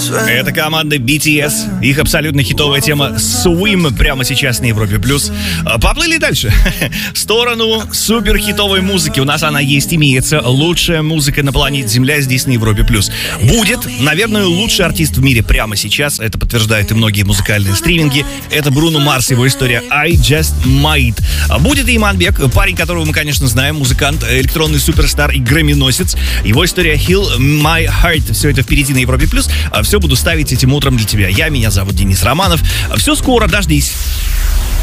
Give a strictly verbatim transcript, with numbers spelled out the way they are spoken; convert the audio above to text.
Это команда би ти эс. Их абсолютно хитовая тема Swim прямо сейчас на Европе плюс. Поплыли дальше. В сторону супер хитовой музыки. У нас она есть, имеется. Лучшая музыка на планете Земля здесь на Европе плюс. Будет, наверное, лучший артист в мире прямо сейчас. Это подтверждают и многие музыкальные стриминги. Это Бруно Марс, его история I Just Might. Будет и Иманбек, парень, которого мы, конечно, знаем, музыкант, электронный суперстар и грэмми-носец. Его история Heal My Heart. Все это впереди на Европе плюс. Все буду ставить этим утром для тебя. Я, меня зовут Денис Романов. Все скоро, дождись.